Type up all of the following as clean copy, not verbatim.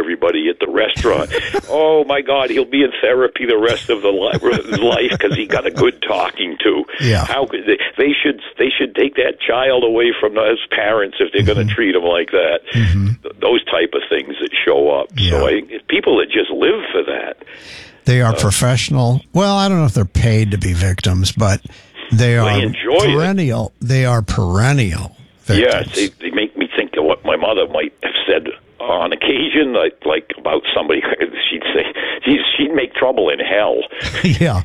everybody at the restaurant. Oh my God, he'll be in therapy the rest of his life because he got a good talking to. Yeah. How could they should take that child away from his parents if they're going to treat him like that. Those type of things that show up. Yeah. So people that just live for that. They are professional. Well, I don't know if they're paid to be victims, but they are enjoy perennial. it. They are perennial victims. Yes, they make me think of what my mother might have said on occasion, like about somebody. She'd say she'd make trouble in hell. Yeah,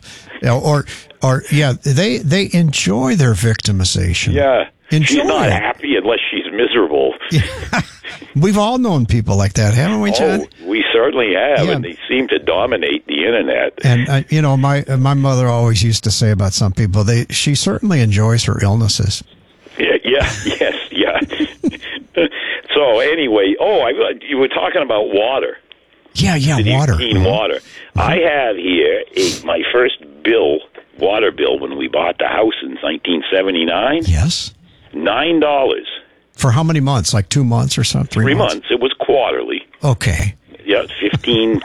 they enjoy their victimization. Yeah, enjoy she's not it. happy unless she's miserable. Yeah. We've all known people like that, haven't we, John? Oh, we certainly have, Yeah. and they seem to dominate the internet. And my mother always used to say about some people, she certainly enjoys her illnesses. Yeah. So anyway, you were talking about water. Yeah, water. Clean water. I have here my first water bill when we bought the house in 1979. Yes. $9. For how many months? Like 2 months or something? 3 months. It was quarterly. Okay. Yeah, 15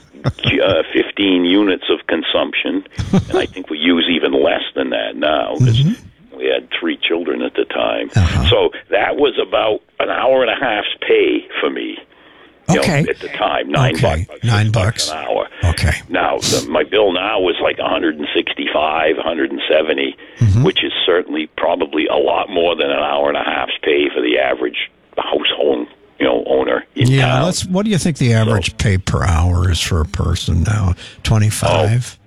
units of consumption, and I think we use even less than that now because we had 3 children at the time. So that was about an hour and a half's pay for me. Okay. At the time, $9. $9 an hour. Okay. Now my bill now was like 165, 170, which is certainly probably a lot more than an hour and a half's pay for the average household, owner in town. What do you think the average pay per hour is for a person now? 25?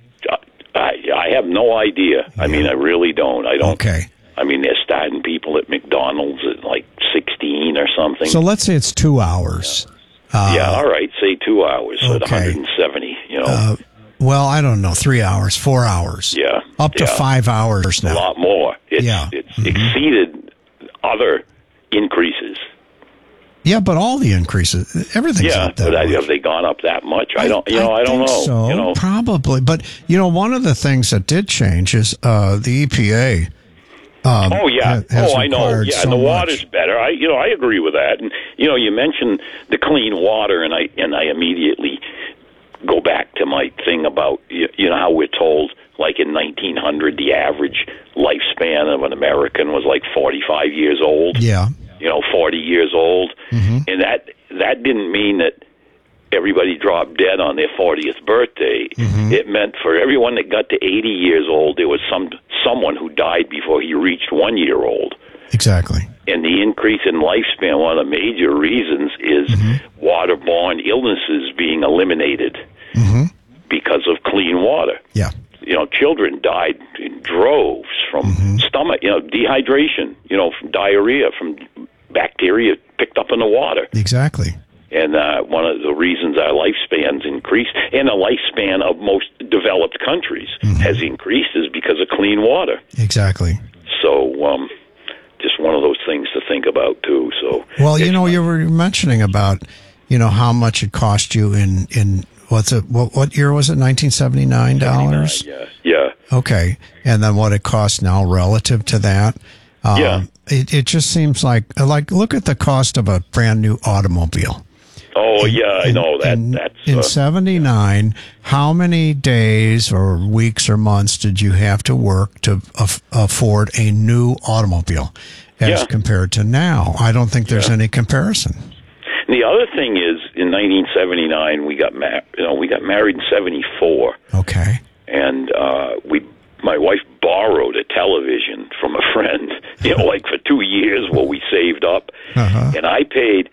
I have no idea. I mean, I really don't. I don't. Okay. I mean, they're starting people at McDonald's at like 16 or something. So let's say it's 2 hours. All right. Say 2 hours, so okay. 170. Well, I don't know. 3 hours, 4 hours. Yeah. Up to 5 hours now. A lot more. It's exceeded other increases. Yeah, but all the increases, everything's up that much. Have they gone up that much? I don't know. So, probably. But, one of the things that did change is the EPA. I know. Yeah, and the water's much. better. I agree with that. And you mentioned the clean water, and I immediately go back to my thing about how we're told, like in 1900, the average lifespan of an American was like 45 years old. Yeah. 40 years old, and that didn't mean that everybody dropped dead on their 40th birthday. It meant for everyone that got to 80 years old, there was someone who died before he reached 1 year old. Exactly. And the increase in lifespan, one of the major reasons is waterborne illnesses being eliminated because of clean water. Yeah. Children died in droves from stomach, dehydration, from diarrhea, from bacteria picked up in the water. Exactly. And one of the reasons our lifespans increased, and the lifespan of most developed countries has increased, is because of clean water. Exactly. So, just one of those things to think about too. So, well, you were mentioning about, how much it cost you in what year was it? $1979. Yeah. Okay, and then what it costs now relative to that. It just seems like look at the cost of a brand new automobile. Oh, I know that. In 79, how many days or weeks or months did you have to work to afford a new automobile as compared to now? I don't think there's any comparison. The other thing is, in 1979, we got married in 74. Okay. And my wife borrowed a television from a friend, like for 2 years while we saved up. And I paid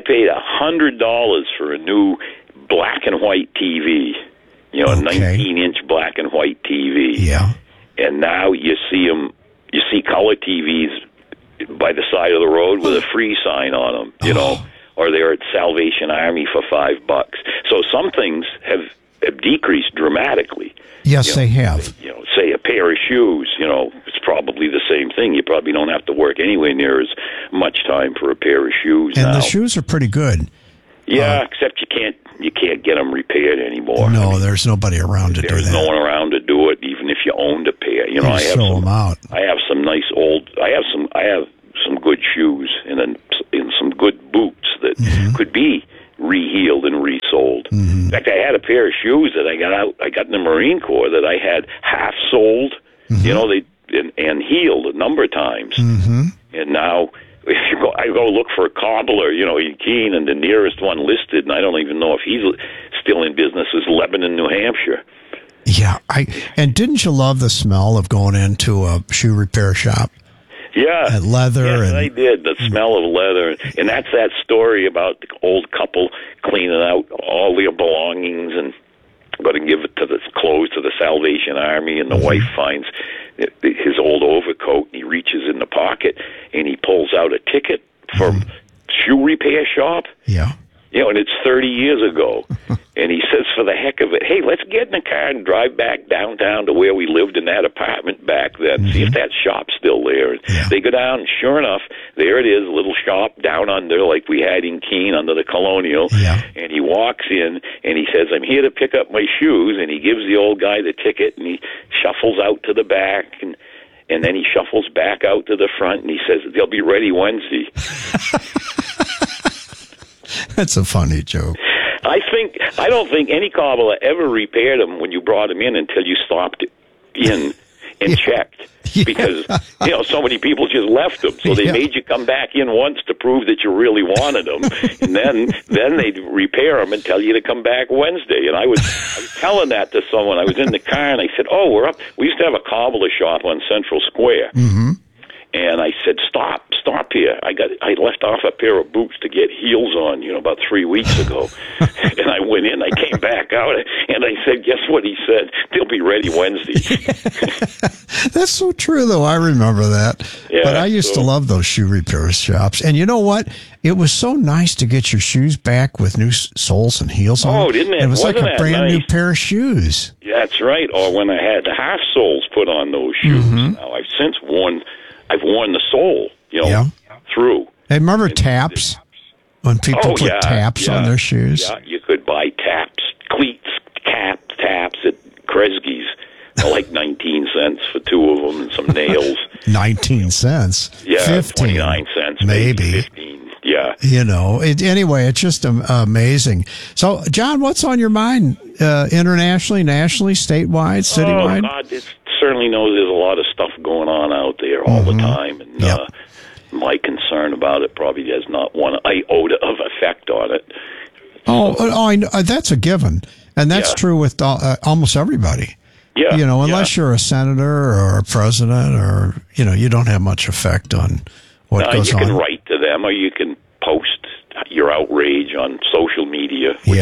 $100 for a new black and white TV, a 19-inch black and white TV. Yeah. And now you see color TVs by the side of the road with a free sign on them, or they're at Salvation Army for $5. So some things have decreased dramatically. Yes, they have. Say a pair of shoes, it's probably the same thing. You probably don't have to work anywhere near as much time for a pair of shoes and now. The shoes are pretty good. Yeah, except you can't get them repaired anymore. No, there's nobody around to do that. There's no one around to do it, even if you owned a pair. I have some nice I have some good shoes and some good boots that could be rehealed and resold. sold. In fact, I had a pair of shoes that I got in the Marine Corps that I had half sold, you know, and healed a number of times. And now, if I go look for a cobbler, you know, in Keene, and the nearest one listed, and I don't even know if he's still in business, is Lebanon, New Hampshire. Yeah, and didn't you love the smell of going into a shoe repair shop? Yeah, and leather. Yes, I did. The smell of leather, and that's that story about the old couple cleaning out all their belongings and going to give it to the clothes to the Salvation Army, and the wife finds his old overcoat, and he reaches in the pocket and he pulls out a ticket for shoe repair shop. Yeah. You know, and it's 30 years ago. And he says, for the heck of it, hey, let's get in the car and drive back downtown to where we lived in that apartment back then, see if that shop's still there. Yeah. They go down, and sure enough, there it is, a little shop down under, like we had in Keene under the Colonial. Yeah. And he walks in, and he says, I'm here to pick up my shoes. And he gives the old guy the ticket, and he shuffles out to the back, and then he shuffles back out to the front, and he says, they'll be ready Wednesday. That's a funny joke. I don't think any cobbler ever repaired them when you brought them in until you stopped in and checked. Yeah. Because, you know, so many people just left them. So they made you come back in once to prove that you really wanted them. And then they'd repair them and tell you to come back Wednesday. And I was telling that to someone. I was in the car, and I said, we're up. We used to have a cobbler shop on Central Square. And I said, stop here. I left off a pair of boots to get heels on, you know, about 3 weeks ago. And I went in, I came back out, and I said, guess what he said? They'll be ready Wednesday. That's so true, though. I remember that. Yeah, but I used to love those shoe repair shops. And you know what? It was so nice to get your shoes back with new soles and heels on. Oh, didn't it? It was like a brand new pair of shoes. Yeah, that's right. Or when I had the half soles put on those shoes. Now, I've since worn the sole, you know, through. Hey, remember taps? When people put taps on their shoes? Yeah, you could buy taps, cleats, taps at Kresge's. Like 19 cents for two of them and some nails. 19 cents? Yeah, 15, 29 cents. Maybe. 15, yeah. You know, anyway, it's just amazing. So, John, what's on your mind internationally, nationally, statewide, citywide? Oh, God, it certainly knows there's a lot of stuff going on out there all the time. And my concern about it probably has not one iota of effect on it. I know, that's a given. And that's true with almost everybody. Yeah, you know, unless you're a senator or a president, or you know, you don't have much effect on what goes on. You can write to them, or you can post your outrage on social media. Which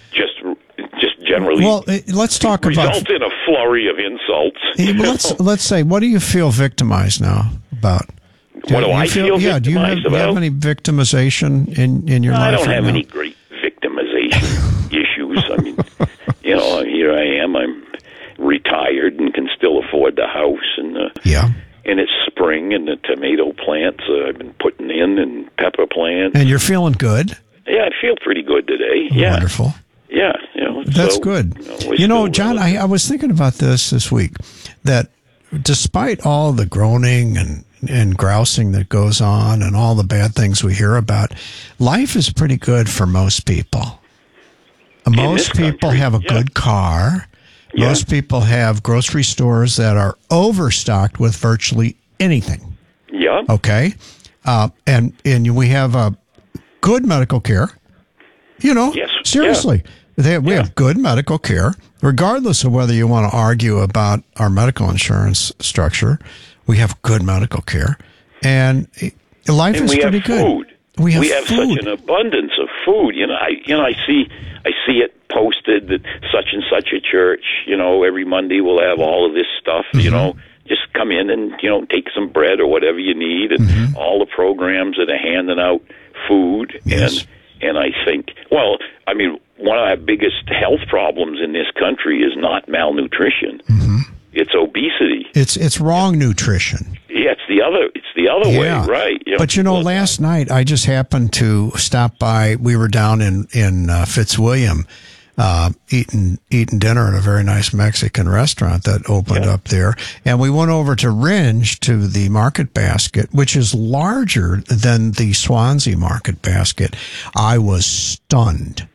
just generally. Well, let's talk about result in a flurry of insults. Let's say, what do you feel victimized now about? What do I feel victimized do you have any victimization in your life? I don't have now? any great victimization issues. I mean, you know, here I am. I'm retired and can still afford the house, and and it's spring, and the tomato plants I've been putting in, and pepper plants. And you're feeling good? Yeah, I feel pretty good today. Wonderful. Yeah, you know, that's good. You know, John, I was thinking about this week, that despite all the groaning and grousing that goes on and all the bad things we hear about, life is pretty good for most people. Most people have a good car. Most people have grocery stores that are overstocked with virtually anything. Yeah. Okay. And we have good medical care. You know, seriously. We have good medical care, regardless of whether you want to argue about our medical insurance structure. We have good medial care, and life is pretty good. Food. We have such an abundance of food. I see it posted that such and such a church, you know, every Monday we'll have all of this stuff. You know, just come in and take some bread or whatever you need, and all the programs that are handing out food. And I think, well, I mean, one of our biggest health problems in this country is not malnutrition. It's obesity. It's wrong nutrition. Yeah, it's the other way, right? But last night I just happened to stop by. We were down in Fitzwilliam, eating dinner at a very nice Mexican restaurant that opened up there, and we went over to Ringe to the Market Basket, which is larger than the Swansea Market Basket. I was stunned.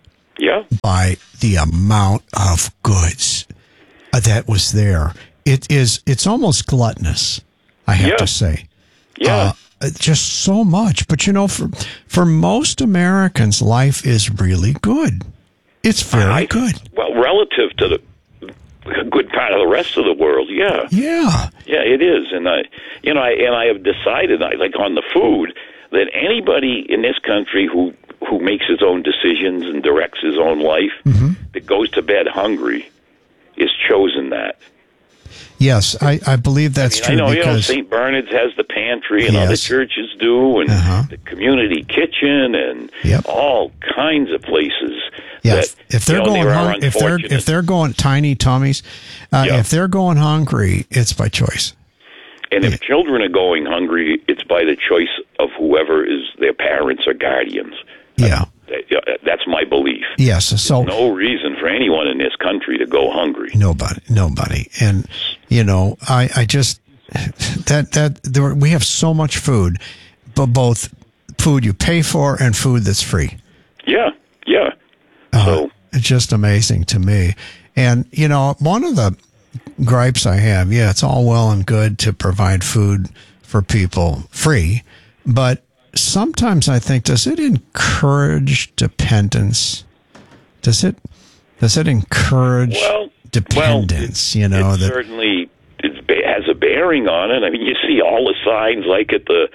by the amount of goods that was there. It's almost gluttonous, I have to say. Just so much. But, for most Americans, life is really good. It's very good. Well, relative to the good part of the rest of the world, yeah. Yeah, it is. And I have decided, like on the food, that anybody in this country who makes his own decisions and directs his own life, that goes to bed hungry, is chosen that. Yes, I believe that's true. I know, because St. Bernard's has the pantry, and other churches do, and the community kitchen, and all kinds of places. Yeah, if they're if they're going tiny tummies, if they're going hungry, it's by choice. And if children are going hungry, it's by the choice of whoever is their parents or guardians. Yeah. That's my belief. Yes. So there's no reason for anyone in this country to go hungry. Nobody. And, I just, we have so much food, but both food you pay for and food that's free. Yeah. So it's just amazing to me. And, one of the gripes I have, it's all well and good to provide food for people free, but sometimes I think, does it encourage dependence? Does it encourage dependence? It certainly has a bearing on it. I mean, you see all the signs, like at the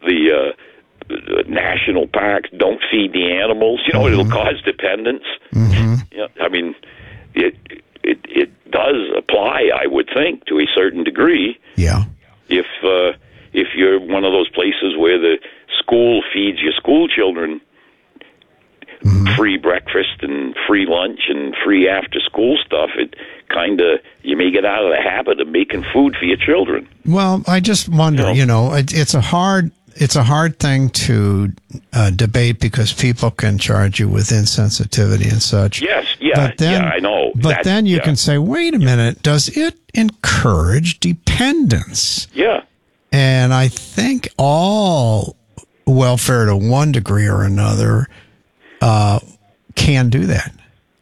national parks, don't feed the animals. It'll cause dependence. I mean, it does apply, I would think, to a certain degree. Yeah. If you're one of those places where the school feeds your school children free breakfast and free lunch and free after school stuff, it you may get out of the habit of making food for your children. Well, I just wonder, it's a hard thing to debate, because people can charge you with insensitivity and such. Yes, I know. But then you can say, wait a minute, does it encourage dependence? Yeah. And I think all welfare to one degree or another can do that.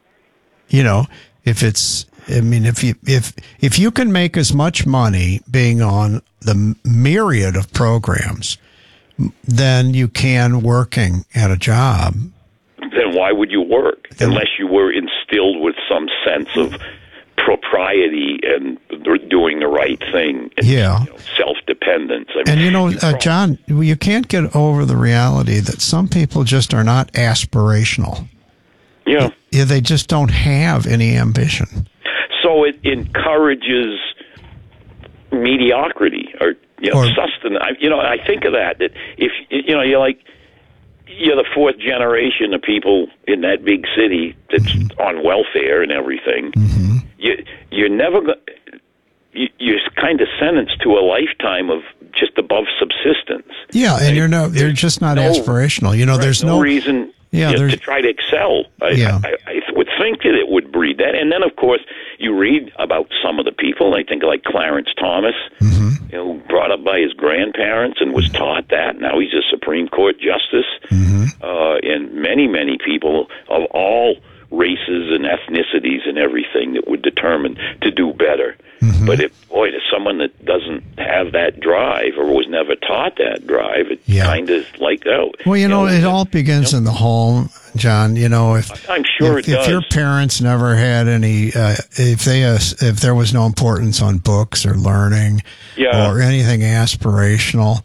If you can make as much money being on the myriad of programs than you can working at a job, then why would you work? Unless you were instilled with some sense of propriety and doing the right thing. And, self-dependence. John, you can't get over the reality that some people just are not aspirational. Yeah. They just don't have any ambition. So it encourages mediocrity or sustenance. I think of that if you're the fourth generation of people in that big city that's on welfare and everything. You're never you're kind of sentenced to a lifetime of just above subsistence. Yeah, and you're just not aspirational. There's no reason to try to excel. I would think that it would breed that. And then, of course, you read about some of the people, I think like Clarence Thomas, brought up by his grandparents and was taught that. Now he's a Supreme Court justice. And many, many people of all races and ethnicities and everything that would determine to do better. But to someone that doesn't have that drive or was never taught that drive, it kind of like that. Well, it all begins in the home, John. I'm sure it does. If your parents never had any, if there was no importance on books or learning or anything aspirational,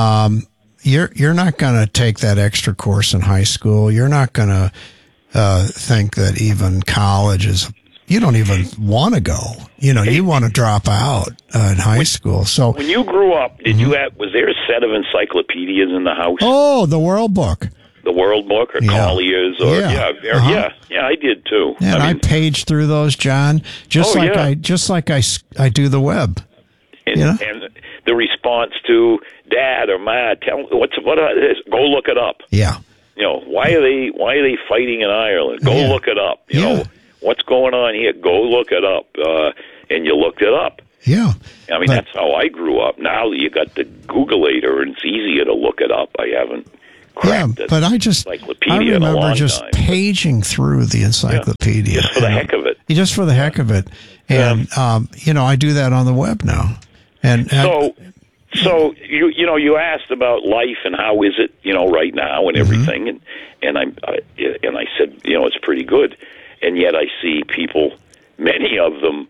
you're not going to take that extra course in high school. You're not going to think that even college is. You don't even want to go. You want to drop out in high school. So when you grew up, was there a set of encyclopedias in the house? Oh, the World Book. The World Book or Collier's or I did too. Yeah, I paged through those, John, just like I do the web. And the response to Dad or Ma, what is, go look it up. Yeah. Why are they fighting in Ireland? Go look it up. What's going on here? Go look it up. And you looked it up. Yeah. That's how I grew up. Now you got the Googleator, and it's easier to look it up. I haven't cracked but I remember just paging through the encyclopedia. Just for the heck of it. Just for the heck of it. And, I do that on the web now. And So you asked about life and how is it, right now and everything, and I said, it's pretty good, and yet I see people, many of them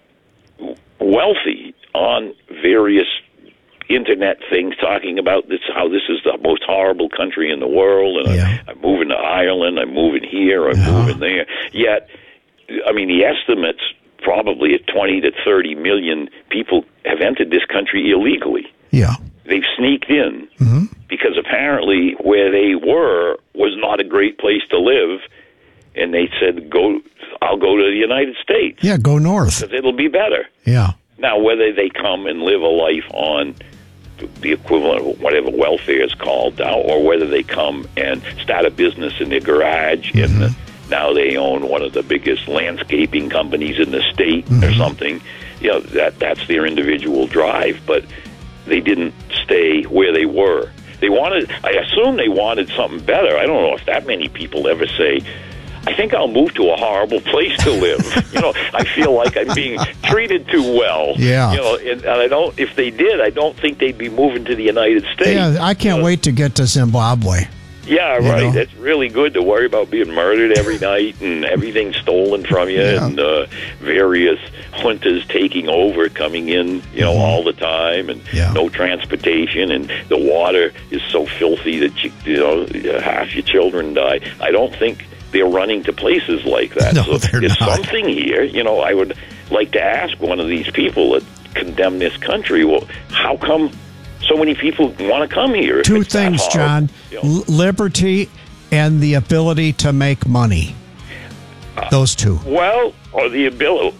wealthy, on various internet things talking about how this is the most horrible country in the world, and I'm moving to Ireland, I'm moving here, I'm moving there. Yet, the estimates probably at 20 to 30 million people have entered this country illegally. Yeah. They've sneaked in because apparently where they were was not a great place to live, and they said, I'll go to the United States. Yeah, go north. Because it'll be better. Yeah. Now, whether they come and live a life on the equivalent of whatever welfare is called now, or whether they come and start a business in their garage and now they own one of the biggest landscaping companies in the state or something, that's their individual drive, but they didn't stay where they were. I assume they wanted something better. I don't know if that many people ever say, I think I'll move to a horrible place to live. I feel like I'm being treated too well. Yeah. And I don't. If they did, I don't think they'd be moving to the United States. Yeah, I can't wait to get to Zimbabwe. Yeah, right. It's really good to worry about being murdered every night and everything stolen from you and various juntas taking over, coming in, all the time, and no transportation, and the water is so filthy that half your children die. I don't think they're running to places like that. No, so they're there's not. something here. I would like to ask one of these people that condemn this country, well, how come so many people want to come here? Two things, John. Liberty and the ability to make money. Those two. Well, or the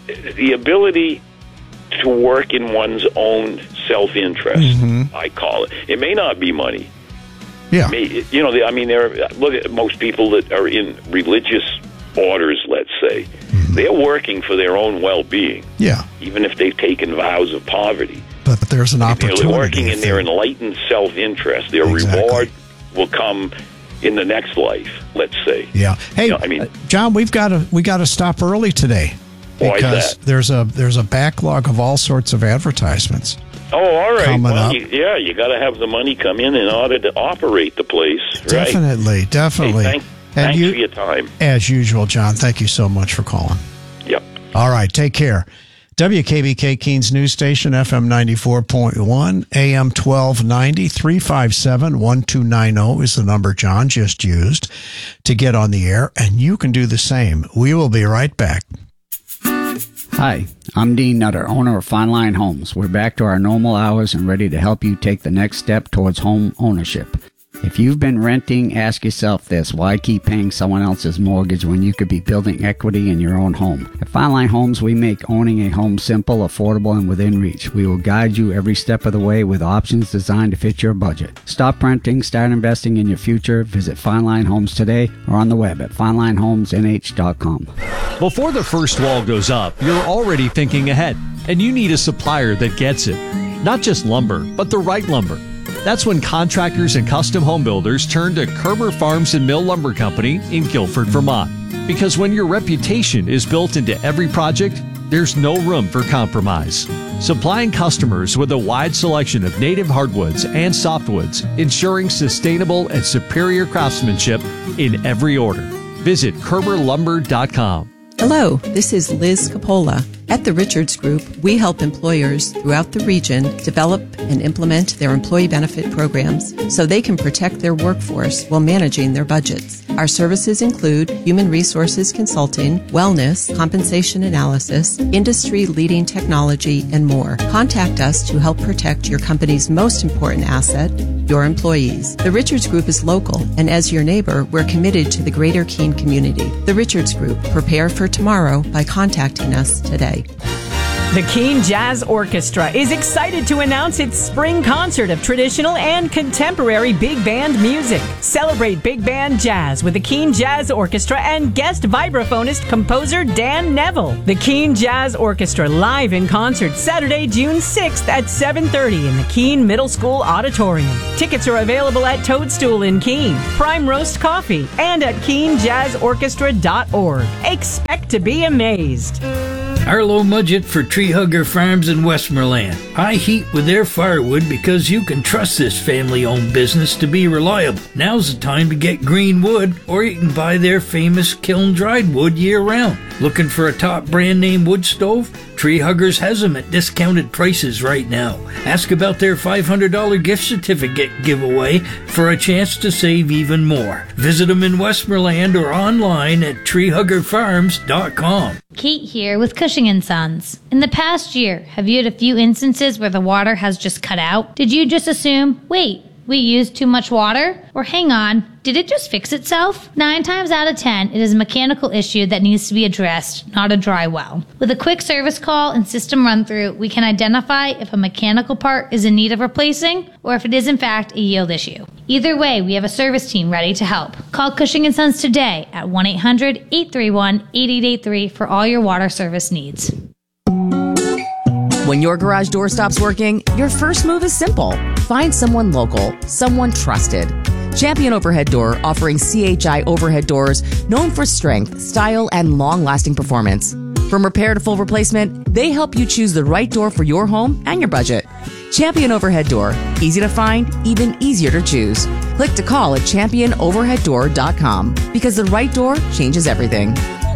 ability to work in one's own self-interest, I call it. It may not be money. Yeah. Look at most people that are in religious orders, let's say. They're working for their own well-being. Yeah. Even if they've taken vows of poverty. But there's an opportunity. They're working in their enlightened self-interest. Their reward will come in the next life, let's say. Yeah. Hey, John, we got to stop early today because there's a backlog of all sorts of advertisements. Oh, all right. Coming up. You got to have the money come in order to operate the place. Definitely, right? definitely. Hey, thanks for your time. As usual, John, thank you so much for calling. Yep. All right, take care. WKBK Keens News Station, FM 94.1, AM 1290, 357-1290 is the number John just used to get on the air, and you can do the same. We will be right back. Hi, I'm Dean Nutter, owner of Fine Line Homes. We're back to our normal hours and ready to help you take the next step towards home ownership. If you've been renting, ask yourself this: why keep paying someone else's mortgage when you could be building equity in your own home? At Fine Line Homes, we make owning a home simple, affordable, and within reach. We will guide you every step of the way with options designed to fit your budget. Stop renting, start investing in your future. Visit Fine Line Homes today or on the web at FineLineHomesNH.com. Before the first wall goes up, you're already thinking ahead, and you need a supplier that gets it. Not just lumber, but the right lumber. That's when contractors and custom home builders turn to Kerber Farms and Mill Lumber Company in Guilford, Vermont. Because when your reputation is built into every project, there's no room for compromise. Supplying customers with a wide selection of native hardwoods and softwoods, ensuring sustainable and superior craftsmanship in every order. Visit KerberLumber.com. Hello, this is Liz Capola. At the Richards Group, we help employers throughout the region develop and implement their employee benefit programs so they can protect their workforce while managing their budgets. Our services include human resources consulting, wellness, compensation analysis, industry-leading technology, and more. Contact us to help protect your company's most important asset, your employees. The Richards Group is local, and as your neighbor, we're committed to the greater Keene community. The Richards Group. Prepare for tomorrow by contacting us today. The Keene Jazz Orchestra is excited to announce its spring concert of traditional and contemporary big band music. Celebrate big band jazz with the Keene Jazz Orchestra and guest vibraphonist composer Dan Neville. The Keene Jazz Orchestra live in concert Saturday, June 6th at 7:30 in the Keene Middle School Auditorium. Tickets are available at Toadstool in Keene, Prime Roast Coffee, and at KeeneJazzOrchestra.org. Expect to be amazed. Our low budget for Tree Hugger Farms in Westmoreland. High heat with their firewood because you can trust this family-owned business to be reliable. Now's the time to get green wood, or you can buy their famous kiln-dried wood year-round. Looking for a top brand name wood stove? Tree Huggers has them at discounted prices right now. Ask about their $500 gift certificate giveaway for a chance to save even more. Visit them in Westmoreland or online at treehuggerfarms.com. Kate here with Cushing & Sons. In the past year, have you had a few instances where the water has just cut out? Did you just assume, wait, we used too much water? Or hang on, did it just fix itself? 9 times out of 10, it is a mechanical issue that needs to be addressed, not a dry well. With a quick service call and system run-through, we can identify if a mechanical part is in need of replacing or if it is in fact a yield issue. Either way, we have a service team ready to help. Call Cushing & Sons today at 1-800-831-8883 for all your water service needs. When your garage door stops working, your first move is simple. Find someone local, someone trusted. Champion Overhead Door, offering CHI overhead doors known for strength, style, and long-lasting performance. From repair to full replacement, they help you choose the right door for your home and your budget. Champion Overhead Door. Easy to find, even easier to choose. Click to call at championoverheaddoor.com because the right door changes everything.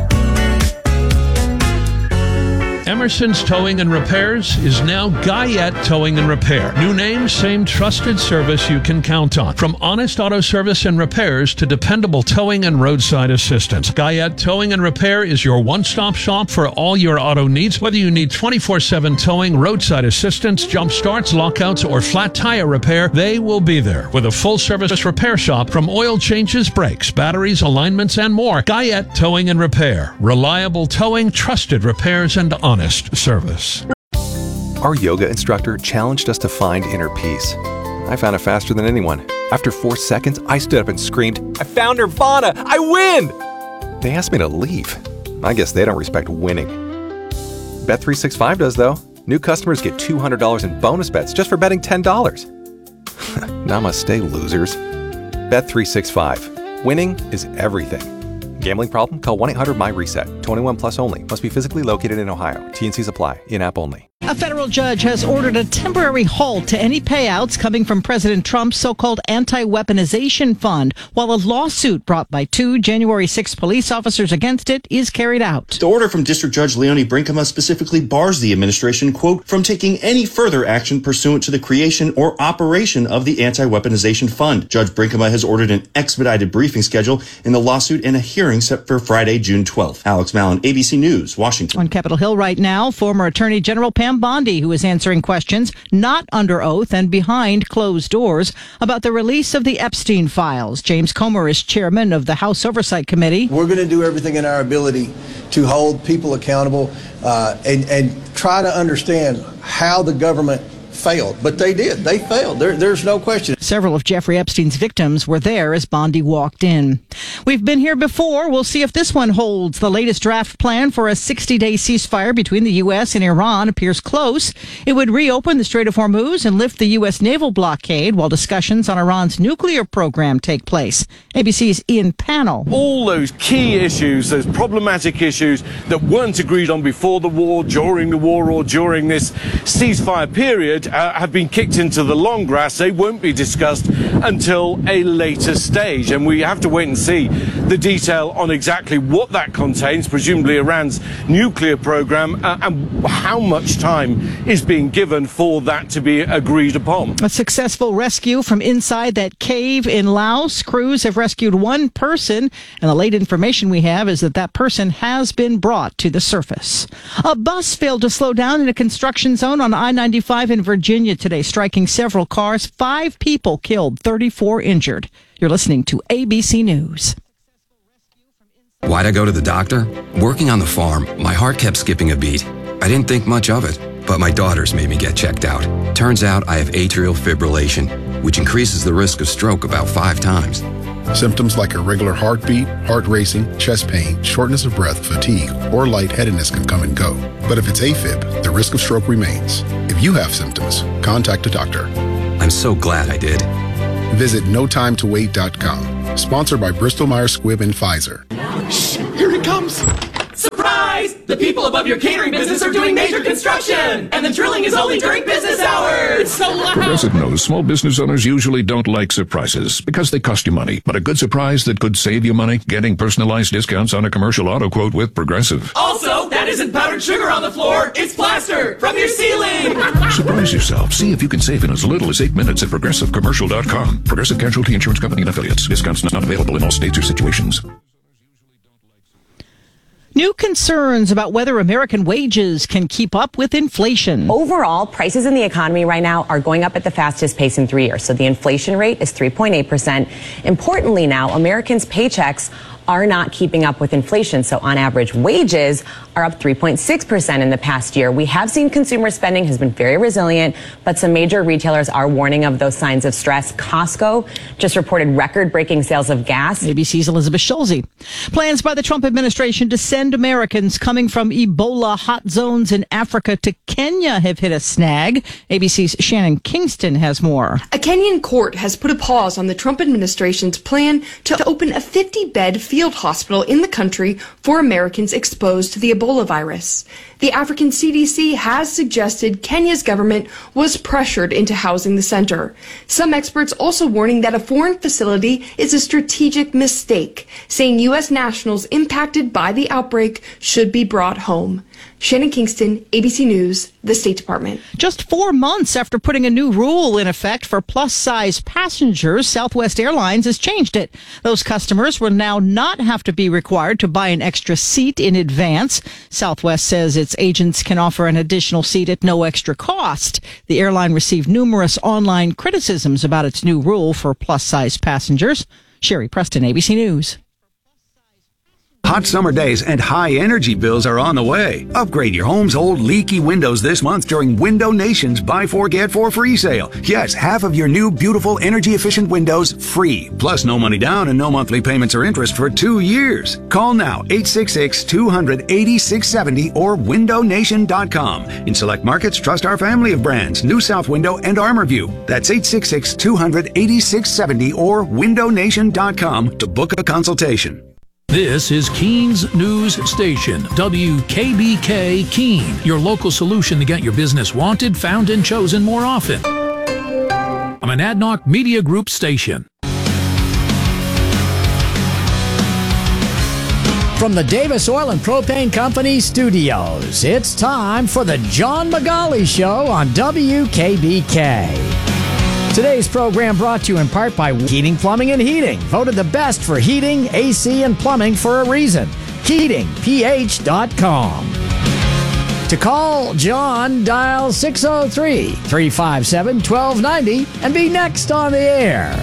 Emerson's Towing and Repairs is now Guyette Towing and Repair. New name, same trusted service you can count on. From honest auto service and repairs to dependable towing and roadside assistance, Guyette Towing and Repair is your one-stop shop for all your auto needs. Whether you need 24/7 towing, roadside assistance, jump starts, lockouts, or flat tire repair, they will be there with a full-service repair shop from oil changes, brakes, batteries, alignments, and more. Guyette Towing and Repair. Reliable towing, trusted repairs, and honest service. Our yoga instructor challenged us to find inner peace. I found it faster than anyone. After 4 seconds, I stood up and screamed, "I found Nirvana! I win!" They asked me to leave. I guess they don't respect winning. Bet365 does, though. New customers get $200 in bonus bets just for betting $10. Namaste, losers. Bet365. Winning is everything. Gambling problem? Call 1-800-MY-RESET. 21 plus only. Must be physically located in Ohio. T&Cs apply. In-app only. A federal judge has ordered a temporary halt to any payouts coming from President Trump's so-called anti-weaponization fund, while a lawsuit brought by 2 January 6 police officers against it is carried out. The order from District Judge Leonie Brinkema specifically bars the administration, quote, from taking any further action pursuant to the creation or operation of the anti-weaponization fund. Judge Brinkema has ordered an expedited briefing schedule in the lawsuit and a hearing set for Friday, June 12th. Alex Mallon, ABC News, Washington. On Capitol Hill right now, former Attorney General Pam Bondi, who is answering questions not under oath and behind closed doors about the release of the Epstein files. James Comer is chairman of the House Oversight Committee. We're going to do everything in our ability to hold people accountable and try to understand how the government failed. But they did. They failed. There's no question. Several of Jeffrey Epstein's victims were there as Bondi walked in. We've been here before. We'll see if this one holds. The latest draft plan for a 60-day ceasefire between the U.S. and Iran appears close. It would reopen the Strait of Hormuz and lift the U.S. naval blockade while discussions on Iran's nuclear program take place. ABC's Ian Pannell. All those key issues, those problematic issues that weren't agreed on before the war, during the war, or during this ceasefire period have been kicked into the long grass. They won't be discussed until a later stage, and we have to wait and see the detail on exactly what that contains, presumably Iran's nuclear program, and how much time is being given for that to be agreed upon. A successful rescue from inside that cave in Laos. Crews have rescued one person, and the late information we have is that that person has been brought to the surface. A bus failed to slow down in a construction zone on I-95 in Virginia today, striking several cars. 5 people killed, 34 injured. You're listening to ABC News. Why'd I go to the doctor? Working on the farm, my heart kept skipping a beat. I didn't think much of it, but my daughters made me get checked out. Turns out I have atrial fibrillation, which increases the risk of stroke about 5 times. Symptoms like irregular heartbeat, heart racing, chest pain, shortness of breath, fatigue, or lightheadedness can come and go. But if it's AFib, the risk of stroke remains. If you have symptoms, contact a doctor. I'm so glad I did. Visit notimetowait.com. Sponsored by Bristol-Myers Squibb and Pfizer. Shh, here it comes. Surprise! The people above your catering business are doing major construction, and the drilling is only during business hours. It's so loud. Progressive knows small business owners usually don't like surprises because they cost you money. But a good surprise that could save you money, getting personalized discounts on a commercial auto quote with Progressive. Also, that isn't powdered sugar on the floor. It's plaster from your ceiling. Surprise yourself. See if you can save in as little as 8 minutes at ProgressiveCommercial.com. Progressive Casualty Insurance Company and Affiliates. Discounts not available in all states or situations. New concerns about whether American wages can keep up with inflation. Overall, prices in the economy right now are going up at the fastest pace in 3 years. So the inflation rate is 3.8%. Importantly now, Americans' paychecks are not keeping up with inflation. So on average, wages are up 3.6% in the past year. We have seen consumer spending has been very resilient, but some major retailers are warning of those signs of stress. Costco just reported record-breaking sales of gas. ABC's Elizabeth Schulze. Plans by the Trump administration to send Americans coming from Ebola hot zones in Africa to Kenya have hit a snag. ABC's Shannon Kingston has more. A Kenyan court has put a pause on the Trump administration's plan to open a 50-bed field hospital in the country for Americans exposed to the Ebola virus. The African CDC has suggested Kenya's government was pressured into housing the center. Some experts also warning that a foreign facility is a strategic mistake, saying U.S. nationals impacted by the outbreak should be brought home. Shannon Kingston, ABC News, the State Department. Just 4 months after putting a new rule in effect for plus-size passengers, Southwest Airlines has changed it. Those customers will now not have to be required to buy an extra seat in advance. Southwest says its agents can offer an additional seat at no extra cost. The airline received numerous online criticisms about its new rule for plus-size passengers. Sherry Preston, ABC News. Hot summer days and high energy bills are on the way. Upgrade your home's old leaky windows this month during Window Nation's Buy 4 Get 4 free sale. Yes, half of your new beautiful energy efficient windows free. Plus no money down and no monthly payments or interest for 2 years. Call now 866-200-8670 or windownation.com. In select markets, trust our family of brands, New South Window and ArmorView. That's 866-200-8670 or windownation.com to book a consultation. This is Keens News Station, WKBK Keene, your local solution to get your business wanted, found, and chosen more often. I'm an Adnoc Media Group station. From the Davis Oil and Propane Company studios, it's time for the John Magali Show on WKBK. Today's program brought to you in part by Heating, Plumbing, and Heating. Voted the best for heating, AC, and plumbing for a reason. HeatingPH.com. To call John, dial 603-357-1290 and be next on the air.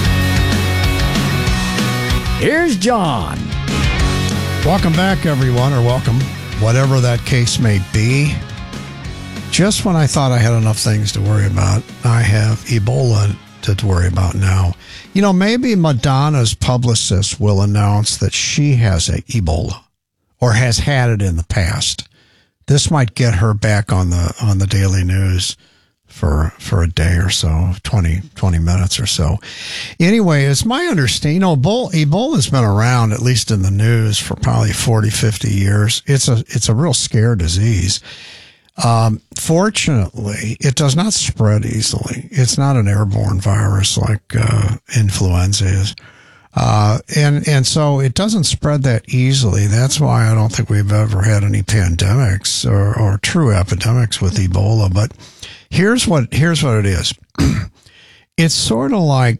Here's John. Welcome back, everyone, or welcome, whatever that case may be. Just when I thought I had enough things to worry about, I have Ebola to worry about now. You know, maybe Madonna's publicist will announce that she has Ebola or has had it in the past. This might get her back on the daily news for a day or so, 20 minutes or so. Anyway, it's my understanding, Ebola's been around, at least in the news, for probably 40, 50 years. It's a real scare disease. Fortunately, it does not spread easily. It's not an airborne virus like influenza is. And so it doesn't spread that easily. That's why I don't think we've ever had any pandemics or true epidemics with Ebola. But here's what it is. It's sort of like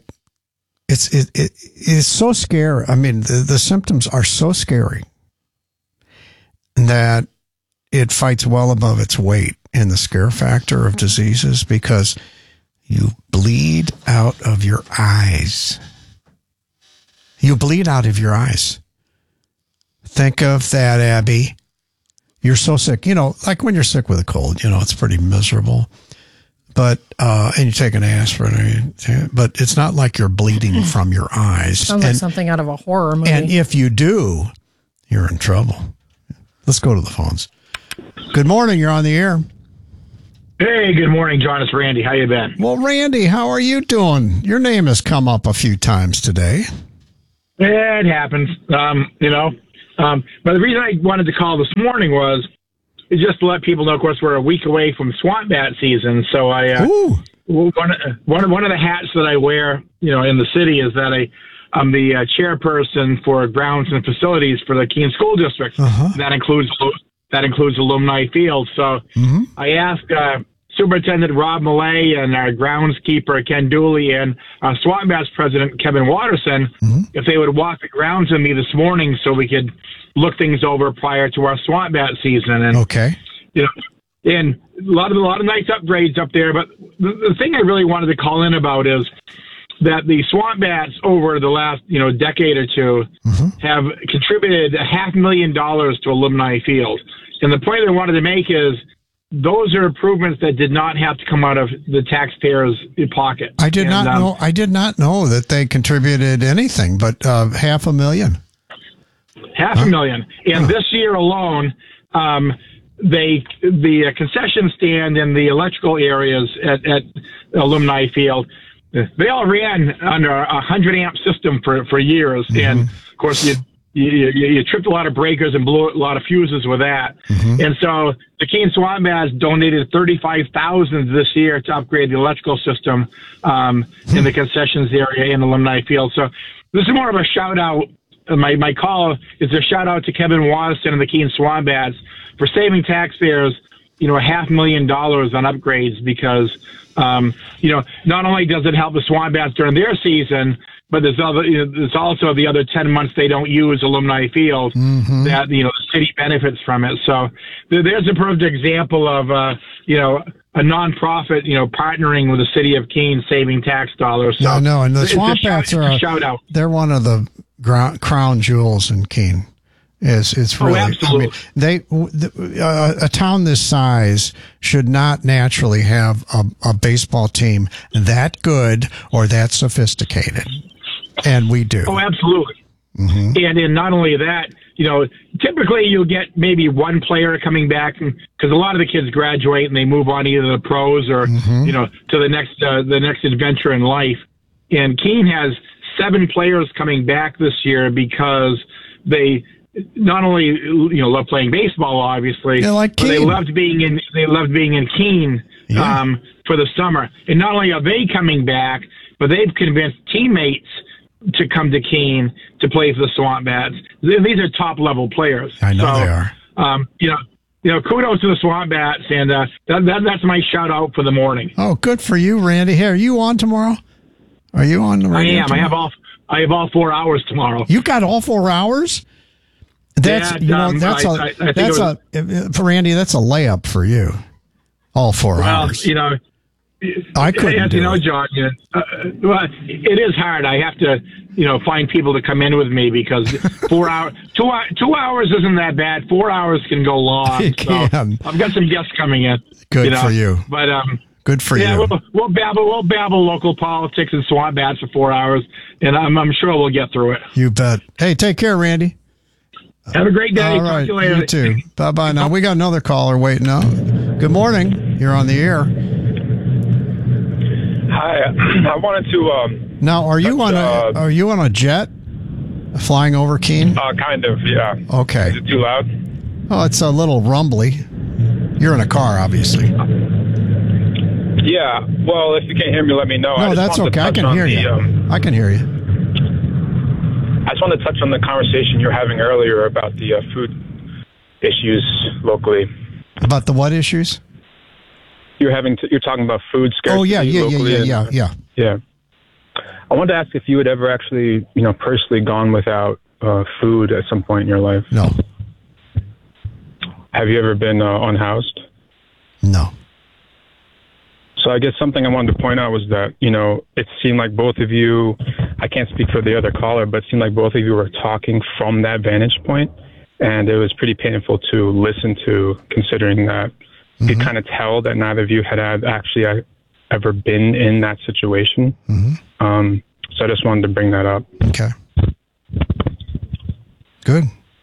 it's so scary. I mean, the symptoms are so scary that it fights well above its weight in the scare factor of diseases because you bleed out of your eyes. You bleed out of your eyes. Think of that, Abby. you're so sick. Like when you're sick with a cold, it's pretty miserable. But and you take an aspirin, but it's not like you're bleeding from your eyes. Sounds like something out of a horror movie. And if you do, you're in trouble. Let's go to the phones. Good morning. You're on the air. Hey, good morning, John. It's Randy. How you been? Well, Randy, how are you doing? Your name has come up a few times today. Yeah, it happens. But the reason I wanted to call this morning was just to let people know, of course, we're a week away from swamp bat season. So one of the hats that I wear, in the city is that I'm the chairperson for grounds and facilities for the Keene School District. That includes Alumni Field. So I asked Superintendent Rob Millay and our groundskeeper Ken Dooley and Swamp Bats President Kevin Watterson if they would walk the grounds with me this morning so we could look things over prior to our swamp bat season. And and a lot of nice upgrades up there. But the thing I really wanted to call in about is that the swamp bats over the last decade or two have contributed $500,000 to Alumni Field. And the point I wanted to make is those are improvements that did not have to come out of the taxpayers' pocket. I did not know that they contributed anything but $500,000. $500,000. And this year alone, the concession stand and the electrical areas at Alumni Field, they all ran under a 100-amp system for years. And, of course, you tripped a lot of breakers and blew a lot of fuses with that. And so the Keene Swamp Bats donated $35,000 this year to upgrade the electrical system in the concessions area in Alumni Field. So this is more of a shout-out. My call is a shout-out to Kevin Watterson and the Keene Swamp Bats for saving taxpayers, $500,000 on upgrades because, not only does it help the Swamp Bats during their season, but there's also the other 10 months they don't use Alumni Field that, the city benefits from it. So there's a perfect example of, a nonprofit, partnering with the city of Keene, saving tax dollars. So yeah, no, and the Swamp Bats are a shout out. They're one of the crown jewels in Keene. It's really, absolutely. A town this size should not naturally have a baseball team that good or that sophisticated. And we do. Oh, absolutely. And not only that, typically you'll get maybe one player coming back because a lot of the kids graduate and they move on either to the pros or, to the next adventure in life. And Keene has 7 players coming back this year because they not only love playing baseball, obviously, but they loved being in Keene for the summer. And not only are they coming back, but they've convinced teammates to come to Keene to play for the Swamp Bats. These are top level players. I know they are. Kudos to the Swamp Bats, and that's my shout out for the morning. Oh, good for you, Randy. Hey, are you on tomorrow? Are you on the radio? I am. Tomorrow? I have all 4 hours tomorrow. You got all 4 hours? That's for Randy. That's a layup for you. All 4 hours. I couldn't. John. It is hard. I have to, find people to come in with me because 4 hours, 2 hours isn't that bad. 4 hours can go long. It can. So I've got some guests coming in. Good for you. But good for you. We'll babble local politics and Swamp Bats for 4 hours, and I'm sure we'll get through it. You bet. Hey, take care, Randy. Have a great day. All right. Talk to you later. You too. Bye-bye. Now, we got another caller waiting on. Good morning. You're on the air. Hi. I wanted to... now, are you on a jet flying over Keene? Kind of, yeah. Okay. Is it too loud? Oh, it's a little rumbly. You're in a car, obviously. Yeah. Well, if you can't hear me, let me know. No, that's okay. I can hear you. I can hear you. I just want to touch on the conversation you were having earlier about the food issues locally. About the what issues? You're talking about food scarcity. Oh yeah. Yeah. I wanted to ask if you had ever actually, personally gone without food at some point in your life. No. Have you ever been unhoused? No. So I guess something I wanted to point out was that, it seemed like both of you, I can't speak for the other caller, but it seemed like both of you were talking from that vantage point. And it was pretty painful to listen to, considering that you could kind of tell that neither of you had actually ever been in that situation. So I just wanted to bring that up. Okay. Good.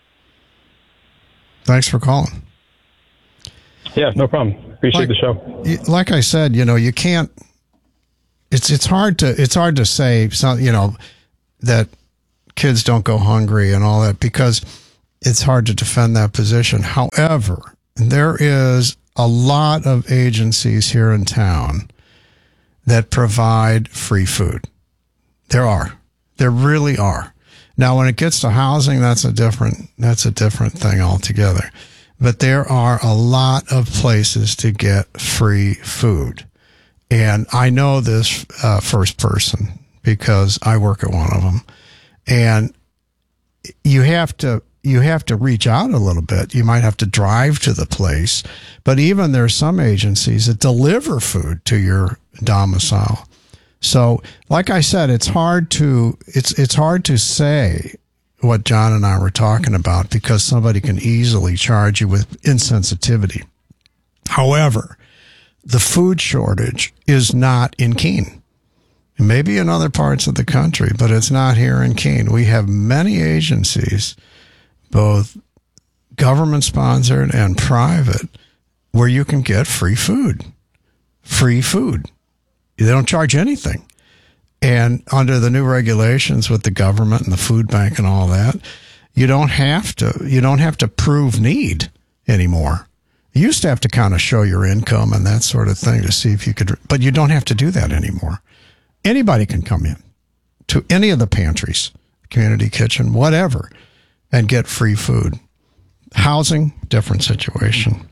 Thanks for calling. Yeah, no problem. Appreciate the show. Like I said, you can't. It's hard to say, that kids don't go hungry and all that, because it's hard to defend that position. However, there is a lot of agencies here in town that provide free food. There really are. Now, when it gets to housing, that's a different thing altogether. But there are a lot of places to get free food. And I know this first person because I work at one of them. And you have to reach out a little bit. You might have to drive to the place. But even there are some agencies that deliver food to your domicile. So, like I said, it's hard to say what John and I were talking about, because somebody can easily charge you with insensitivity. However, the food shortage is not in Keene. It may be in other parts of the country, but it's not here in Keene. We have many agencies, both government-sponsored and private, where you can get free food. Free food. They don't charge anything. And under the new regulations with the government and the food bank and all that, you don't have to prove need anymore. You used to have to kind of show your income and that sort of thing to see if you could, but you don't have to do that anymore. Anybody can come in to any of the pantries, community kitchen, whatever, and get free food. Housing, different situation.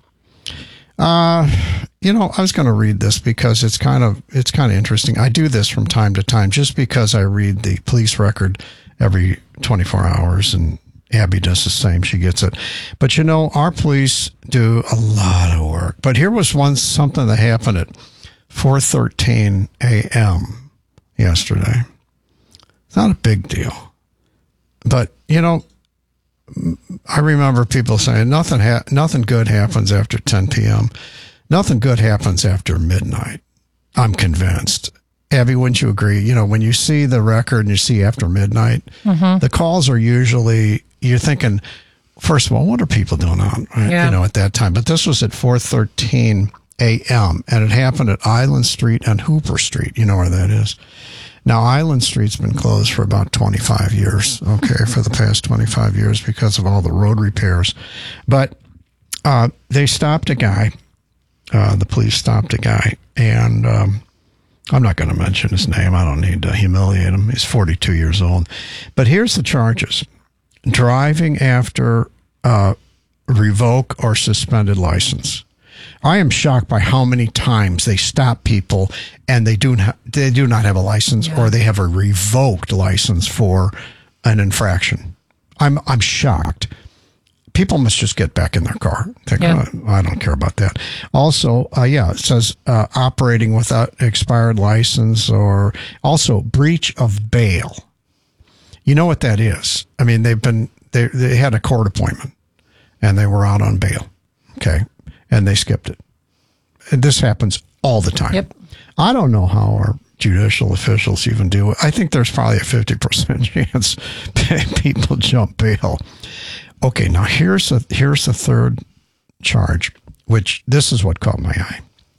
I was going to read this because it's kind of interesting. I do this from time to time just because I read the police record every 24 hours, and Abby does the same. She gets it. But our police do a lot of work. But here was something that happened at 4:13 a.m. yesterday. It's not a big deal. But, I remember people saying nothing good happens after 10 p.m. Nothing good happens after midnight. I'm convinced. Abby, wouldn't you agree? When you see the record and you see after midnight, the calls are usually, you're thinking, first of all, what are people doing out, at that time? But this was at 4:13 a.m. and it happened at Island Street and Hooper Street. You know where that is? Now, Island Street's been closed for about 25 years, for the past 25 years because of all the road repairs. But they stopped a guy. The police stopped a guy, and I'm not going to mention his name. I don't need to humiliate him. He's 42 years old. But here's the charges. Driving after revoke or suspended license. I am shocked by how many times they stop people and they do not have a license, or they have a revoked license for an infraction. I'm shocked. People must just get back in their car. Think, I don't care about that. Also, it says operating without expired license, or also breach of bail. You know what that is? I mean, they had a court appointment and they were out on bail. Okay. And they skipped it. And this happens all the time. Yep. I don't know how our judicial officials even do it. I think there's probably a 50% chance people jump bail. Okay, now here's the third charge, which this is what caught my eye.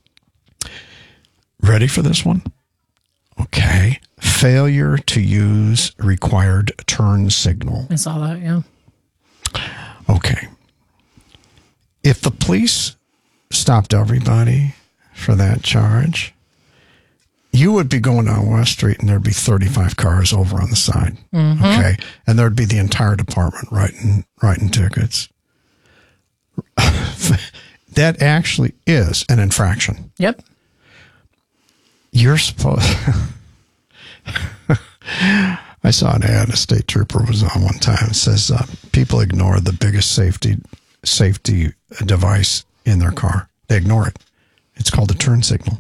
Ready for this one? Okay. Failure to use required turn signal. I saw that, yeah. Okay. If the police stopped everybody for that charge, you would be going down West Street and there'd be 35 cars over on the side. Mm-hmm. Okay. And there'd be the entire department writing tickets. That actually is an infraction. Yep. You're supposed... I saw an ad a state trooper was on one time. It says people ignore the biggest safety device in their car. They ignore it. It's called a turn signal.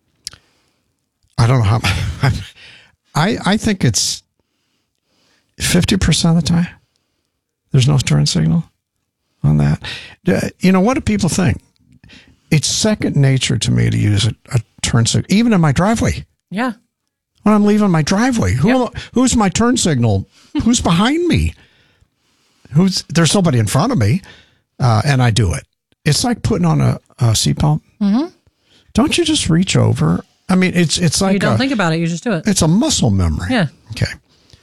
I don't know how. I think it's 50% of the time there's no turn signal. on that. You know, what do people think? It's second nature to me to use a turn signal, even in my driveway. Yeah. When I'm leaving my driveway, who's my turn signal? Who's behind me? There's nobody in front of me, and I do it. It's like putting on a seatbelt. Mm-hmm. Don't you just reach over? I mean, it's like you don't think about it. You just do it. It's a muscle memory. Yeah. Okay.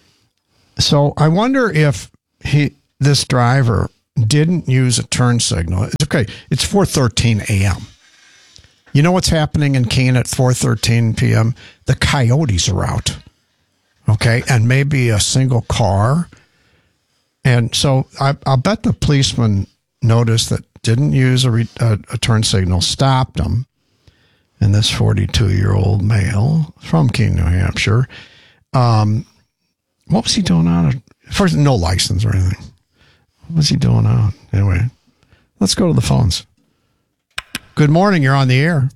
So I wonder if this driver didn't use a turn signal. It's okay. It's 4:13 a.m. You know what's happening in Keene at 4:13 p.m.? The coyotes are out. Okay, and maybe a single car. And so I'll bet the policeman noticed that, didn't use a turn signal, stopped him. And this 42-year-old male from Keene, New Hampshire, what was he doing out of? First, no license or anything. What was he doing out? Anyway, let's go to the phones. Good morning. You're on the air.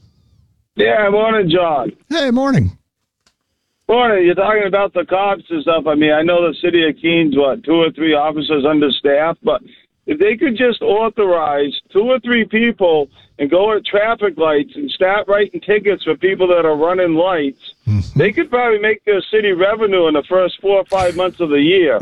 Yeah, morning, John. Hey, morning. Morning. You're talking about the cops and stuff. I mean, I know the city of Keene's, 2 or 3 officers understaffed, but if they could just authorize 2 or 3 people and go at traffic lights and start writing tickets for people that are running lights, they could probably make their city revenue in the first 4 or 5 months of the year.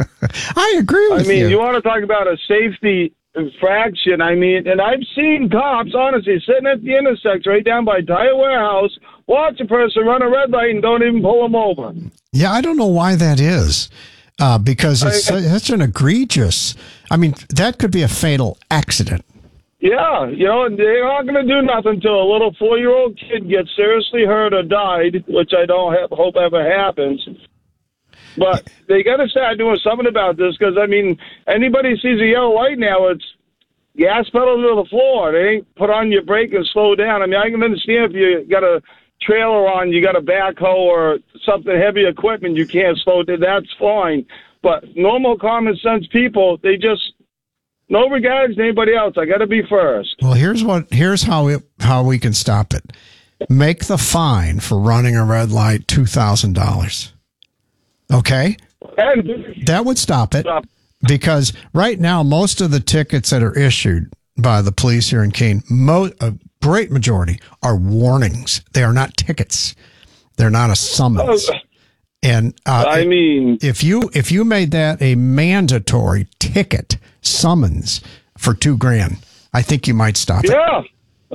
I agree with you. I mean, you want to talk about a safety infraction. I mean, and I've seen cops, honestly, sitting at the intersection right down by Tire Warehouse, watch a person run a red light and don't even pull them over. Yeah, I don't know why that is. Because it's such an egregious, I mean, that could be a fatal accident. Yeah, you know, they're not going to do nothing until a little 4-year-old kid gets seriously hurt or died, which I don't hope ever happens. But they got to start doing something about this because, I mean, anybody sees a yellow light now, it's gas pedal to the floor. They ain't put on your brake and slow down. I mean, I can understand if you got a trailer on, you got a backhoe or something heavy equipment, you can't slow down. That's fine. But normal common sense people, they just, no regards to anybody else. I got to be first. Well, here's how we can stop it. Make the fine for running a red light $2,000. Okay? That would stop it. Because right now, most of the tickets that are issued by the police here in Keene, a great majority are warnings. They are not tickets. They're not a summons. And I mean, if you made that a mandatory ticket summons for $2,000, I think you might stop it. Yeah.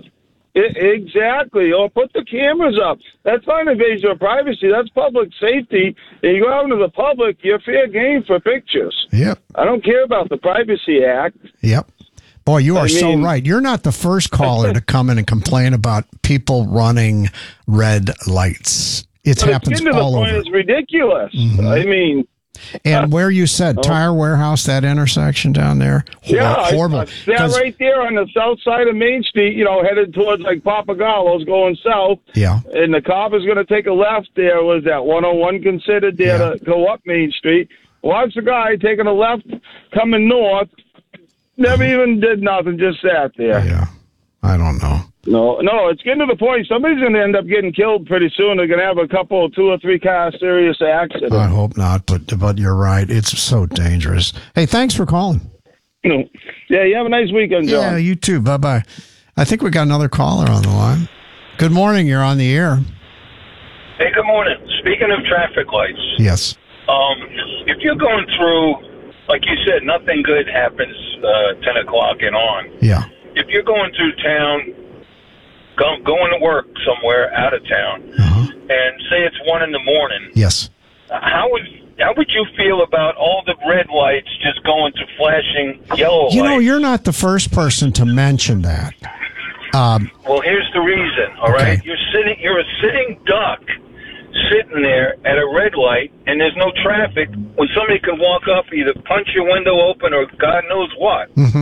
Exactly. Or put the cameras up. That's not invasion of privacy. That's public safety. And you go out into the public, you're fair game for pictures. Yep. I don't care about the Privacy Act. Yep. Boy, you are so right. You're not the first caller to come in and complain about people running red lights. It happens all over. It's ridiculous. Mm-hmm. I mean... And where you said Tire Warehouse, that intersection down there, horrible. Yeah, right there on the south side of Main Street, you know, headed towards like Papagallo's going south. Yeah. And the cop is going to take a left there. Was that 101 considered there to go up Main Street? Watch the guy taking a left coming north. Never even did nothing, just sat there. Yeah. I don't know. No, it's getting to the point. Somebody's going to end up getting killed pretty soon. They're going to have a couple, 2 or 3 car serious accidents. I hope not, but you're right. It's so dangerous. Hey, thanks for calling. Yeah, you have a nice weekend, John. Yeah, you too. Bye-bye. I think we got another caller on the line. Good morning. You're on the air. Hey, good morning. Speaking of traffic lights. Yes. If you're going through, like you said, nothing good happens 10 o'clock and on. Yeah. If you're going through town, going to work somewhere out of town, and say it's 1 in the morning. Yes. How would you feel about all the red lights just going to flashing yellow lights? You know, you're not the first person to mention that. Well, here's the reason. All right, you're a sitting duck, sitting there at a red light, and there's no traffic. When somebody could walk up, either punch your window open or God knows what. Mm-hmm.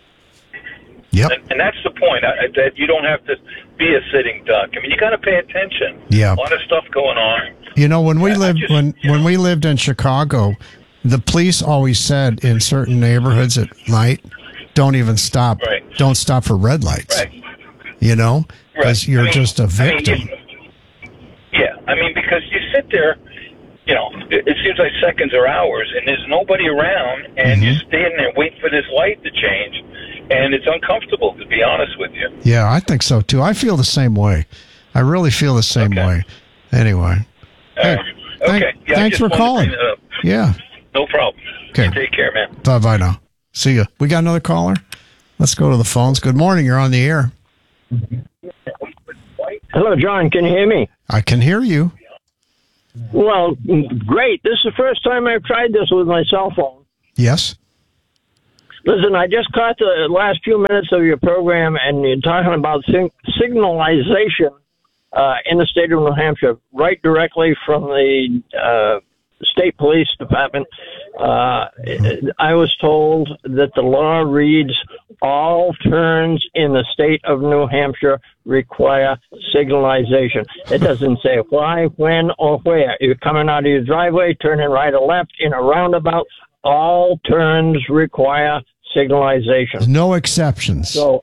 Yep. And that's the point, that you don't have to be a sitting duck. I mean, you got to pay attention. Yeah. A lot of stuff going on. You know, when we lived in Chicago, the police always said in certain neighborhoods at night, don't even stop. Right. Don't stop for red lights. Right. You know, because you're just a victim. I mean, because you sit there, it seems like seconds or hours, and there's nobody around, and you're standing there waiting for this light to change, and it's uncomfortable, to be honest with you. Yeah, I think so too. I feel the same way. I really feel the same way. Anyway. Hey, thanks for calling. Yeah. No problem. Okay. You take care, man. Bye now. See ya. We got another caller? Let's go to the phones. Good morning. You're on the air. Hello, John. Can you hear me? I can hear you. Well, great. This is the first time I've tried this with my cell phone. Yes. Listen, I just caught the last few minutes of your program, and you're talking about signalization in the state of New Hampshire, right directly from the state police department. I was told that the law reads, all turns in the state of New Hampshire require signalization. It doesn't say why, when, or where. You're coming out of your driveway, turning right or left in a roundabout, all turns require signalization. No exceptions. So,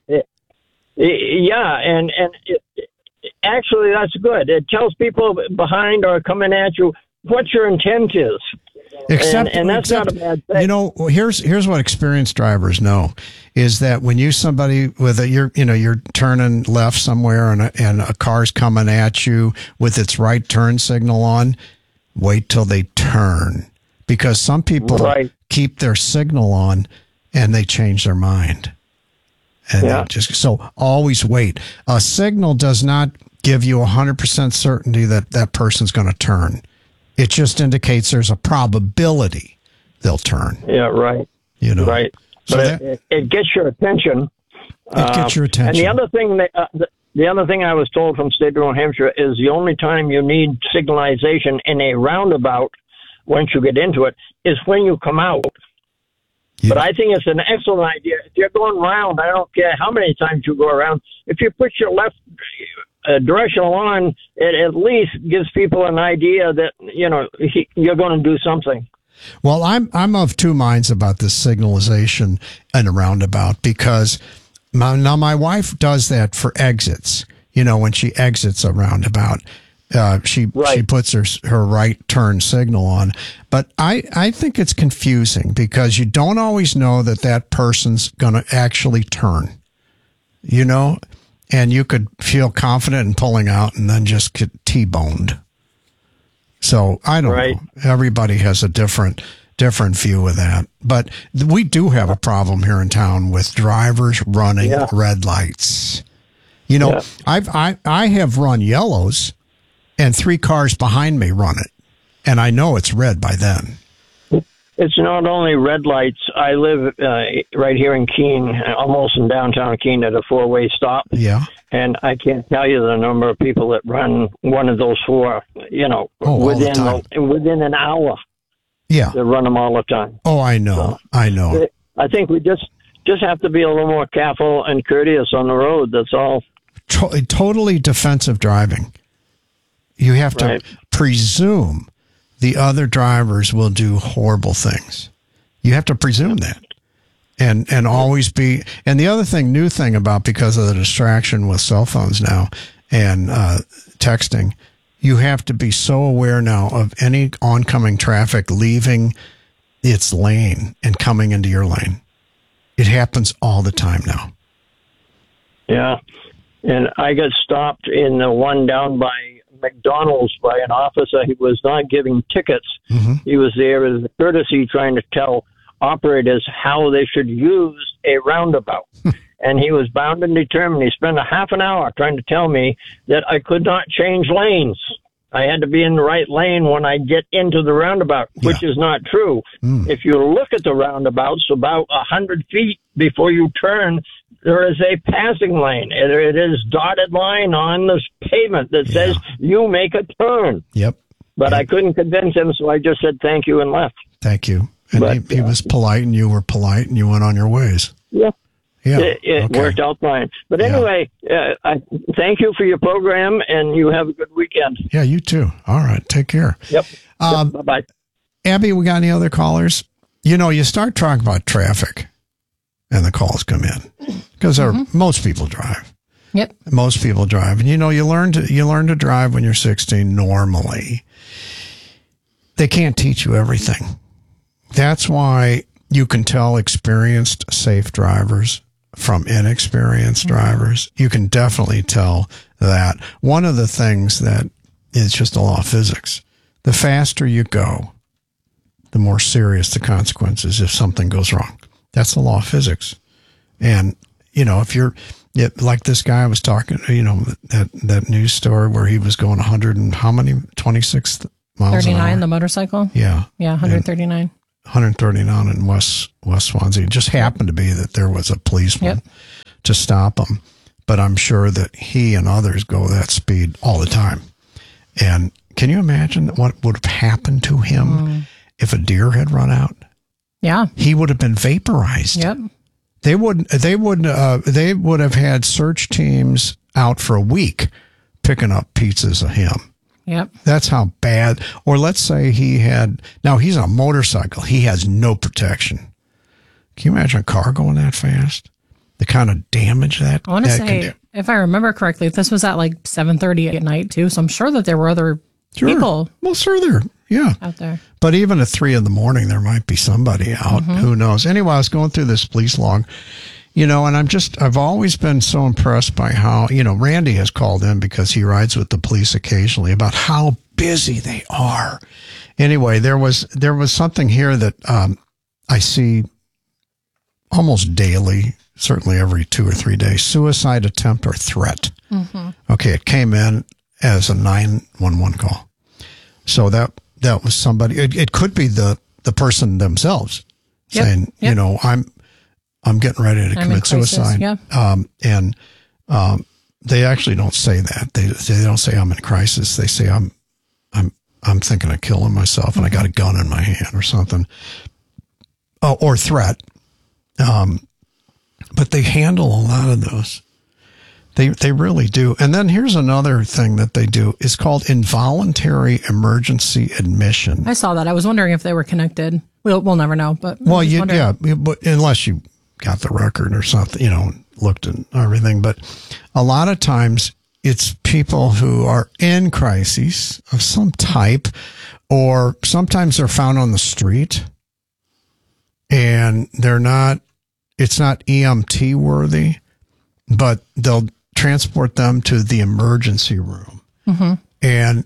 actually, that's good. It tells people behind or coming at you what your intent is. And that's not a bad thing. Here's what experienced drivers know is that when somebody with you're turning left somewhere and a car's coming at you with its right turn signal on, wait till they turn, because some people keep their signal on and they change their mind. And so always wait. A signal does not give you 100% certainty that person's going to turn. It just indicates there's a probability they'll turn. Yeah, right. Right. So but it gets your attention. It gets your attention. And the other thing I was told from state of New Hampshire is the only time you need signalization in a roundabout, once you get into it, is when you come out. Yeah. But I think it's an excellent idea. If you're going round, I don't care how many times you go around. If you put your left directional on, it at least gives people an idea that you're going to do something. Well, I'm of two minds about this signalization in a roundabout, because my wife does that for exits. When she exits a roundabout, she puts her right turn signal on. But I think it's confusing because you don't always know that person's going to actually turn. And you could feel confident in pulling out and then just get T-boned. So I don't know. Everybody has a different view of that. But we do have a problem here in town with drivers running red lights. I have run yellows and 3 cars behind me run it. And I know it's red by then. It's not only red lights. I live right here in Keene, almost in downtown Keene, at a 4-way stop. Yeah. And I can't tell you the number of people that run one of those 4, within an hour. Yeah. They run them all the time. Oh, I know. I know. I think we just have to be a little more careful and courteous on the road. That's all. Totally defensive driving. You have to presume the other drivers will do horrible things. You have to presume that. And always be, and the other new thing about, because of the distraction with cell phones now and texting, you have to be so aware now of any oncoming traffic leaving its lane and coming into your lane. It happens all the time now. Yeah. And I got stopped in the one down by McDonald's by an officer. He was not giving tickets. Mm-hmm. He was there as a courtesy, trying to tell operators how they should use a roundabout. And he was bound and determined. He spent a half an hour trying to tell me that I could not change lanes. I had to be in the right lane when I get into the roundabout, which is not true. If you look at the roundabouts, about 100 feet before you turn, there is a passing lane. It is dotted line on the pavement that says you make a turn. Yep. But I couldn't convince him, so I just said thank you and left. Thank you. And he was polite, and you were polite, and you went on your ways. Yeah. Yeah. It worked out fine. But anyway, I thank you for your program, and you have a good weekend. Yeah, you too. All right. Take care. Yep. Bye-bye. Abby, we got any other callers? You start talking about traffic, and the calls come in, because most people drive. Yep. Most people drive. And, you learn to drive when you're 16 normally. they can't teach you everything. That's why you can tell experienced, safe drivers from inexperienced drivers. You can definitely tell that. One of the things that is just a law of physics, the faster you go, the more serious the consequences if something goes wrong. That's the law of physics. And, if you're like this guy was talking, that news story where he was going 100 and how many, 26 miles 39, an hour? the motorcycle? Yeah. Yeah, 139. 139 in West Swansea. It just happened to be that there was a policeman to stop him. But I'm sure that he and others go that speed all the time. And can you imagine what would have happened to him if a deer had run out? Yeah. He would have been vaporized. Yep. They would have had search teams out for a week picking up pizzas of him. Yep. That's how bad. Or let's say now he's on a motorcycle. He has no protection. Can you imagine a car going that fast? The kind of damage that I want to that say, can do. if I remember correctly, this was at like 7:30 at night too. So I'm sure that there were other people. Well, sure there. Yeah. Out there. But even at 3 a.m, there might be somebody out. Who knows? Anyway, I was going through this police log, and I've always been so impressed by how, Randy has called in because he rides with the police occasionally about how busy they are. Anyway, there was something here that I see almost daily, certainly every 2 or 3 days, suicide attempt or threat. Okay, it came in as a 911 call. So that was somebody. It could be the person themselves saying, I'm getting ready to commit suicide. And they actually don't say that. They don't say I'm in crisis. They say I'm thinking of killing myself and I got a gun in my hand or something. Or threat. But they handle a lot of those. They really do. And then here's another thing that they do. It's called involuntary emergency admission. I saw that. I was wondering if they were connected. We'll never know. But but unless you got the record or something, looked at everything. But a lot of times it's people who are in crises of some type, or sometimes they're found on the street and it's not EMT worthy, but they'll transport them to the emergency room. And,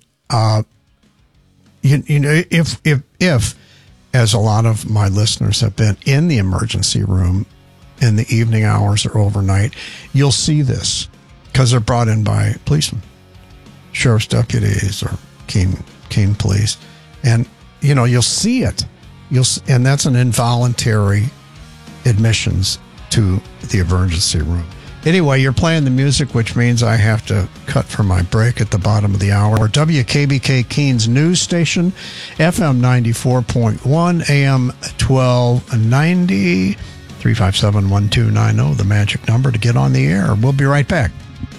if, as a lot of my listeners have been in the emergency room in the evening hours or overnight, you'll see this because they're brought in by policemen, sheriff's deputies, or Keene police. And, you'll see it. And that's an involuntary admissions to the emergency room. Anyway, you're playing the music, which means I have to cut for my break at the bottom of the hour. WKBK Keene's news station, FM 94.1, AM 1290, 357-1290, the magic number to get on the air. We'll be right back.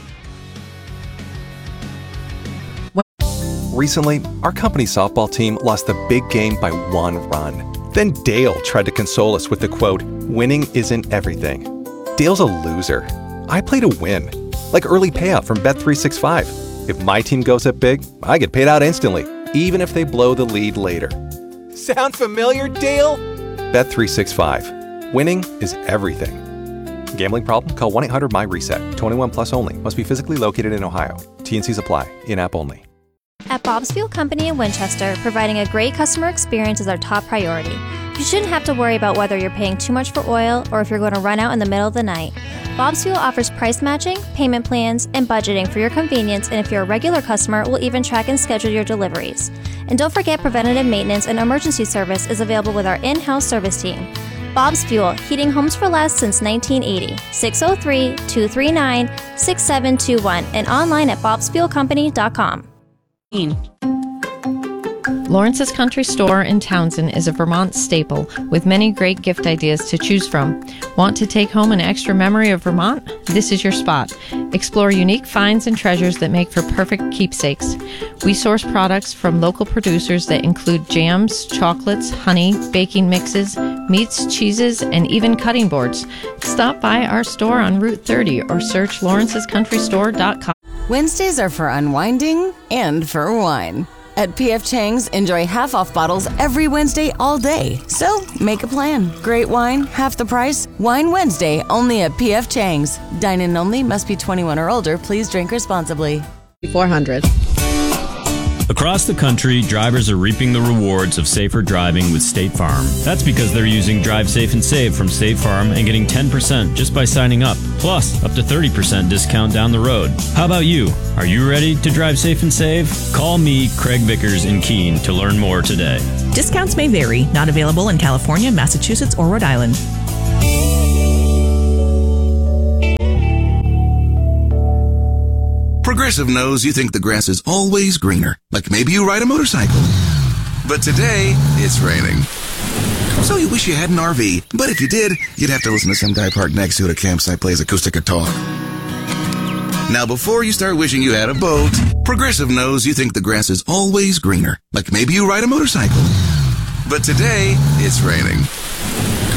Recently, our company softball team lost the big game by 1 run. Then Dale tried to console us with the quote, "Winning isn't everything." Dale's a loser. I play to win, like early payout from Bet365. If my team goes up big, I get paid out instantly, even if they blow the lead later. Sound familiar, Dale? Bet365. Winning is everything. Gambling problem? Call 1-800-MY-RESET. 21 plus only. Must be physically located in Ohio. T&Cs apply. In-app only. At Bob's Fuel Company in Winchester, providing a great customer experience is our top priority. You shouldn't have to worry about whether you're paying too much for oil or if you're going to run out in the middle of the night. Bob's Fuel offers price matching, payment plans, and budgeting for your convenience, and if you're a regular customer, we'll even track and schedule your deliveries. And don't forget, preventative maintenance and emergency service is available with our in-house service team. Bob's Fuel, heating homes for less since 1980. 603-239-6721 and online at bobsfuelcompany.com. Lawrence's Country Store in Townsend is a Vermont staple with many great gift ideas to choose from. Want to take home an extra memory of Vermont? This is your spot. Explore unique finds and treasures that make for perfect keepsakes. We source products from local producers that include jams, chocolates, honey, baking mixes, meats, cheeses, and even cutting boards. Stop by our store on Route 30 or search lawrencescountrystore.com. Wednesdays are for unwinding and for wine. At P.F. Chang's, enjoy half-off bottles every Wednesday all day. So, make a plan. Great wine, half the price. Wine Wednesday, only at P.F. Chang's. Dine-in only, must be 21 or older. Please drink responsibly. 400. Across the country, drivers are reaping the rewards of safer driving with State Farm. That's because they're using Drive Safe and Save from State Farm and getting 10% just by signing up, plus up to 30% discount down the road. How about you? Are you ready to drive safe and save? Call me, Craig Vickers in Keene, to learn more today. Discounts may vary. Not available in California, Massachusetts, or Rhode Island. Progressive knows you think the grass is always greener, like maybe you ride a motorcycle. But today, it's raining. So you wish you had an RV, but if you did, you'd have to listen to some guy parked next to it at a campsite plays acoustic guitar. Now before you start wishing you had a boat, Progressive knows you think the grass is always greener, like maybe you ride a motorcycle. But today, it's raining.